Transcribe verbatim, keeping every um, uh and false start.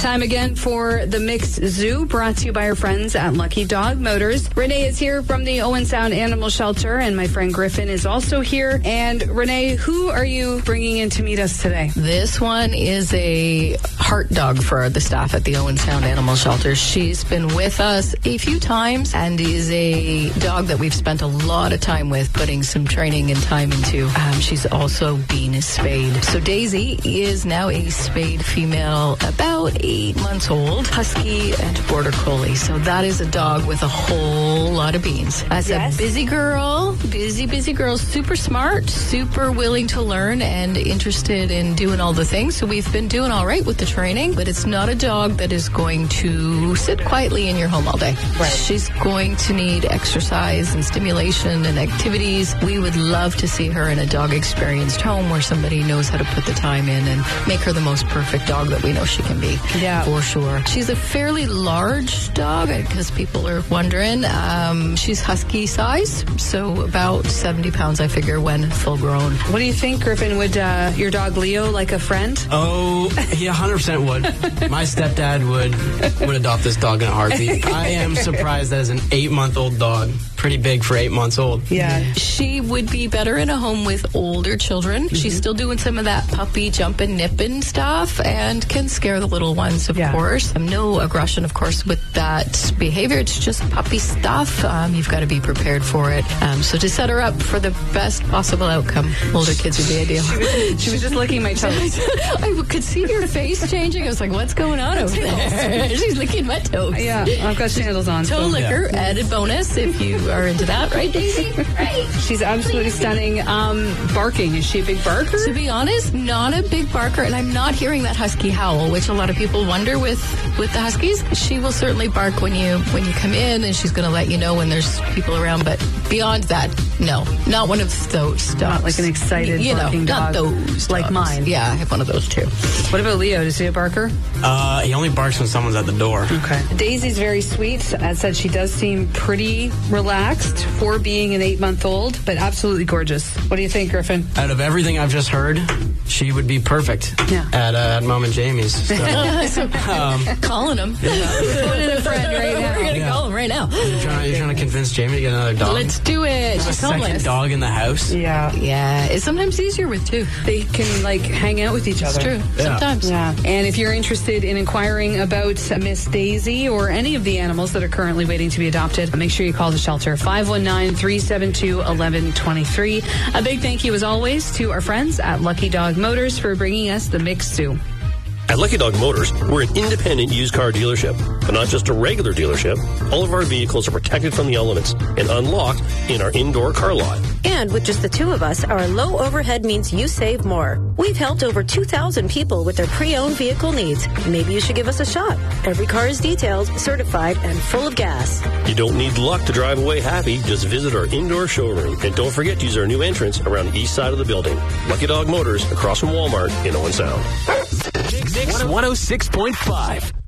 Time again for the Mixed Zoo, brought to you by our friends at Lucky Dog Motors. Renee is here from the Owen Sound Animal Shelter, and my friend Griffin is also here. And Renee, who are you bringing in to meet us today? This one is a heart dog for the staff at the Owen Sound Animal Shelter. She's been with us a few times and is a dog that we've spent a lot of time with, putting some training and time into. Um, she's also been spayed. So Daisy is now a spayed female, about eight months old, husky and border collie. So that is a dog with a whole lot of beans. As yes. a busy girl, busy, busy girl, super smart, super willing to learn and interested in doing all the things. So we've been doing all right with the training, but it's not a dog that is going to sit quietly in your home all day. Right. She's going to need exercise and stimulation and activities. We would love to see her in a dog experienced home where somebody knows how to put the time in and make her the most perfect dog that we know she can be. Yeah, for sure. She's a fairly large dog, because people are wondering. Um, she's husky size, so about seventy pounds, I figure, when full grown. What do you think, Griffin? Would uh, your dog Leo like a friend? Oh, he one hundred percent would. My stepdad would would adopt this dog in a heartbeat. I am surprised that as an eight-month-old dog, pretty big for eight months old. Yeah. She would be better in a home with older children. Mm-hmm. She's still doing some of that puppy jumping, nipping stuff and can scare the little ones, of yeah. course. Um, no aggression, of course, with that behavior. It's just puppy stuff. Um, you've got to be prepared for it. Um, so to set her up for the best possible outcome, older kids would be ideal. She was, she was just licking my toes. I could see your face changing. I was like, what's going on over there? She's licking my toes. Yeah, I've got sandals on. Toe so. licker, yeah. added bonus if you are into that, right, Daisy? Right. She's absolutely stunning. Um, barking. Is she a big barker? To be honest, not a big barker, and I'm not hearing that husky howl, which a lot of people wonder with, with the huskies. She will certainly bark when you when you come in, and she's going to let you know when there's people around, but beyond that, no. Not one of those dogs. Not like an excited you barking know, dog. Not those Like dogs. mine. Yeah, I have one of those too. What about Leo? Is he a barker? Uh, he only barks when someone's at the door. Okay. Daisy's very sweet. As said, she does seem pretty relaxed for being an eight-month-old, but absolutely gorgeous. What do you think, Griffin? Out of everything I've just heard, she would be perfect yeah. at, uh, at Mom and Jamie's. So, um, calling him. Yeah. Put in a friend right now. We're going to yeah. call him right now. You're trying, you're trying to convince Jamie to get another dog? Let's do it. Have a second homeless. dog in the house? Yeah. Yeah. It's sometimes easier with two. They can, like, hang out with each other. It's true. Yeah. Sometimes. Yeah. And if you're interested in inquiring about Miss Daisy or any of the animals that are currently waiting to be adopted, make sure you call the shelter, five one nine, three seven two, one one two three. A big thank you, as always, to our friends at Lucky Dog Motors for bringing us the Mixed Zoo. At Lucky Dog Motors, we're an independent used car dealership, but not just a regular dealership. All of our vehicles are protected from the elements and unlocked in our indoor car lot. And with just the two of us, our low overhead means you save more. We've helped over two thousand people with their pre-owned vehicle needs. Maybe you should give us a shot. Every car is detailed, certified, and full of gas. You don't need luck to drive away happy. Just visit our indoor showroom. And don't forget to use our new entrance around the east side of the building. Lucky Dog Motors, across from Walmart in Owen Sound. one oh six point five.